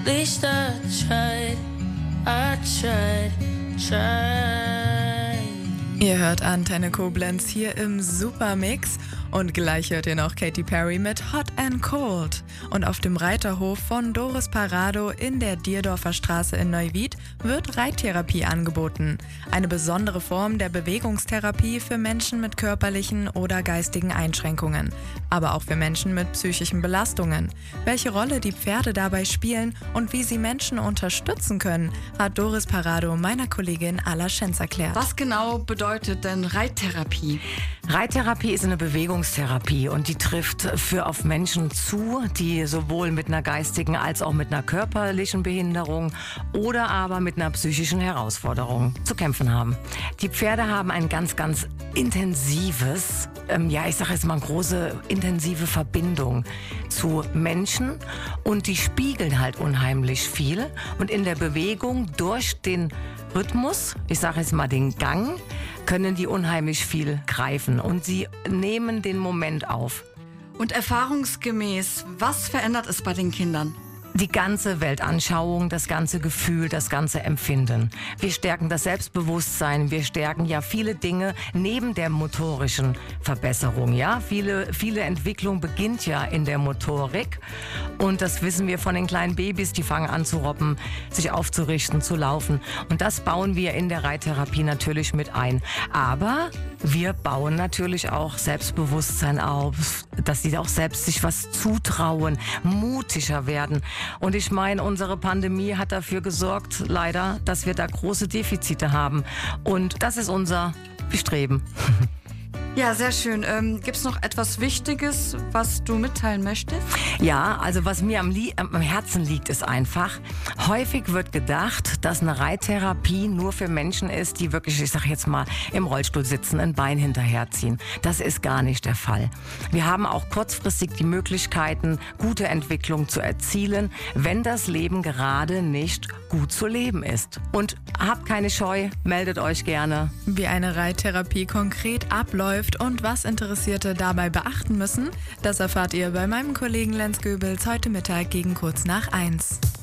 Least I tried. Ihr hört Antenne Koblenz hier im Supermix und gleich hört ihr noch Katy Perry mit Hot and Cold. Und auf dem Reiterhof von Doris Parado in der Dierdorfer Straße in Neuwied wird Reittherapie angeboten. Eine besondere Form der Bewegungstherapie für Menschen mit körperlichen oder geistigen Einschränkungen, aber auch für Menschen mit psychischen Belastungen. Welche Rolle die Pferde dabei spielen und wie sie Menschen unterstützen können, hat Doris Parado meiner Kollegin Ala Schenz erklärt. Was genau bedeutet denn Reittherapie? Reittherapie ist eine Bewegungstherapie und die trifft auf Menschen zu, die sowohl mit einer geistigen als auch mit einer körperlichen Behinderung oder aber mit einer psychischen Herausforderung zu kämpfen haben. Die Pferde haben ein ganz, ganz intensives, ich sage jetzt mal große intensive Verbindung zu Menschen und die spiegeln halt unheimlich viel und in der Bewegung durch den Rhythmus, ich sage jetzt mal den Gang, können die unheimlich viel greifen und sie nehmen den Moment auf. Und erfahrungsgemäß, was verändert es bei den Kindern? Die ganze Weltanschauung, das ganze Gefühl, das ganze Empfinden. Wir stärken das Selbstbewusstsein, wir stärken ja viele Dinge neben der motorischen Verbesserung. Ja? Viele Entwicklung beginnt ja in der Motorik und das wissen wir von den kleinen Babys, die fangen an zu robben, sich aufzurichten, zu laufen. Und das bauen wir in der Reittherapie natürlich mit ein. Aber wir bauen natürlich auch Selbstbewusstsein auf, dass sie auch selbst sich was zutrauen, mutiger werden. Und ich meine, unsere Pandemie hat dafür gesorgt, leider, dass wir da große Defizite haben. Und das ist unser Bestreben. Ja, sehr schön. Gibt es noch etwas Wichtiges, was du mitteilen möchtest? Ja, also was mir am Herzen liegt, ist einfach, häufig wird gedacht, dass eine Reittherapie nur für Menschen ist, die wirklich, ich sag jetzt mal, im Rollstuhl sitzen, ein Bein hinterherziehen. Das ist gar nicht der Fall. Wir haben auch kurzfristig die Möglichkeiten, gute Entwicklung zu erzielen, wenn das Leben gerade nicht gut zu leben ist. Und habt keine Scheu, meldet euch gerne. Wie eine Reittherapie konkret abläuft und was Interessierte dabei beachten müssen, das erfahrt ihr bei meinem Kollegen Lenz Goebels heute Mittag gegen kurz nach 1.